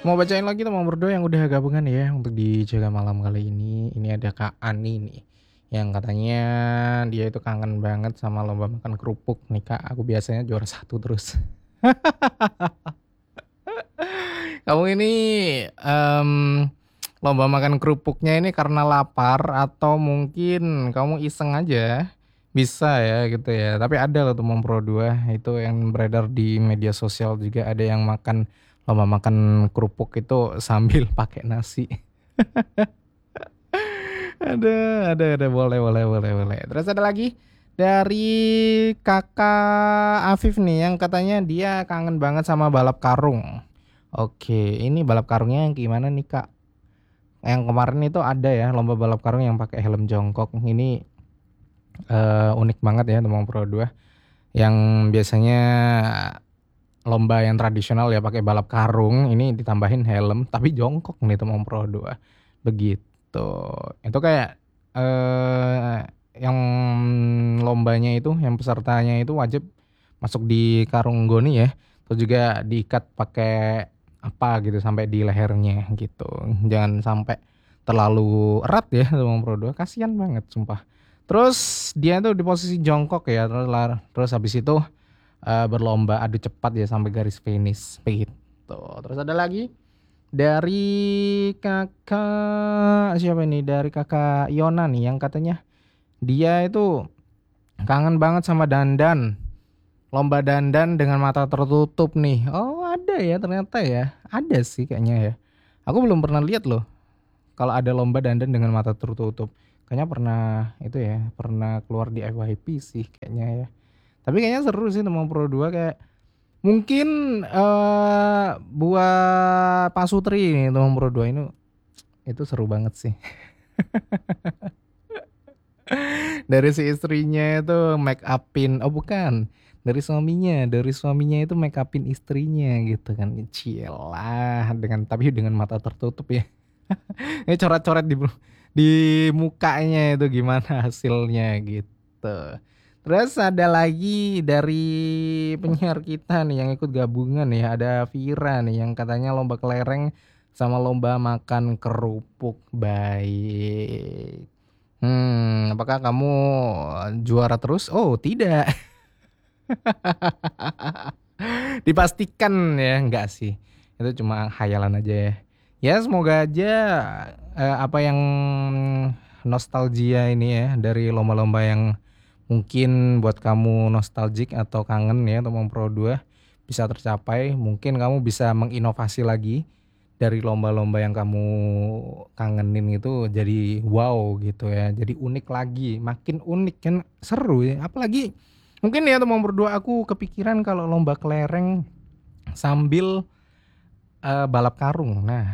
Mau bacain lagi teman berdua yang udah gabungan ya untuk di Jaga Malam kali ini. Ini ada Kak Ani nih. Yang katanya dia itu kangen banget sama lomba makan kerupuk nih Kak. Aku biasanya juara satu terus. Kamu ini em, lomba makan kerupuknya ini karena lapar atau mungkin kamu iseng aja? Bisa ya gitu ya. Tapi ada loh teman Pro 2 itu yang beredar di media sosial juga ada yang makan lomba makan kerupuk itu sambil pakai nasi. Ada, boleh, boleh, boleh, boleh. Terus ada lagi dari kakak Afif nih yang katanya dia kangen banget sama balap karung. Oke, ini balap karungnya yang gimana nih kak? Yang kemarin itu ada ya lomba balap karung yang pakai helm jongkok. Ini unik banget ya teman Pro 2. Yang biasanya lomba yang tradisional ya pakai balap karung, ini ditambahin helm tapi jongkok nih teman Pro 2. Begitu. Itu kayak eh yang lombanya itu, yang pesertanya itu wajib masuk di karung goni ya. Terus juga diikat pakai apa gitu sampai di lehernya gitu. Jangan sampai terlalu erat ya teman Pro 2. Kasihan banget sumpah. Terus dia tuh di posisi jongkok ya, terus habis itu berlomba adu cepat ya sampai garis finish begitu. Terus ada lagi dari kakak siapa ini? Dari kakak Yona nih yang katanya dia itu kangen banget sama dandan. Lomba dandan dengan mata tertutup nih. Oh, ada ya ternyata ya. Ada sih kayaknya ya. Aku belum pernah lihat loh kalau ada lomba dandan dengan mata tertutup. Kayaknya pernah itu ya, pernah keluar di FYP sih kayaknya ya. Tapi kayaknya seru sih teman Pro 2 kayak mungkin buat Pak Sutri nih teman Pro 2 ini itu seru banget sih. Dari si istrinya itu make upin, oh bukan, dari suaminya itu make upin istrinya gitu kan. Cielah dengan tapi dengan mata tertutup ya. Ini coret-coret di mukanya itu gimana hasilnya gitu. Terus ada lagi dari penyiar kita nih yang ikut gabungan ya, ada Vira nih yang katanya lomba kelereng sama lomba makan kerupuk. Baik. Apakah kamu juara terus? Oh, tidak. Dipastikan ya, enggak sih. Itu cuma khayalan aja ya. Ya, semoga aja apa yang nostalgia ini ya dari lomba-lomba yang mungkin buat kamu nostalgic atau kangen ya teman Pro 2 bisa tercapai. Mungkin kamu bisa menginovasi lagi dari lomba-lomba yang kamu kangenin itu jadi wow gitu ya. Jadi unik lagi, makin unik kan seru ya. Apalagi mungkin ya teman berdua aku kepikiran kalau lomba kelereng sambil balap karung. Nah,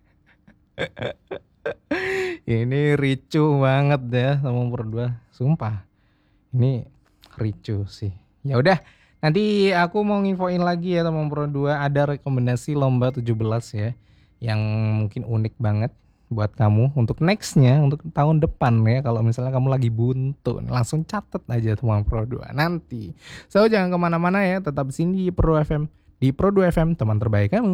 ini ricu banget ya teman berdua. Sumpah. Ini ricu sih. Ya udah, nanti aku mau nginfoin lagi ya teman Pro 2 ada rekomendasi lomba 17 ya yang mungkin unik banget buat kamu untuk nextnya untuk tahun depan ya kalau misalnya kamu lagi buntu langsung catet aja teman Pro 2 nanti. So jangan kemana-mana ya tetap di sini di Pro FM di Pro 2 FM teman terbaik kamu.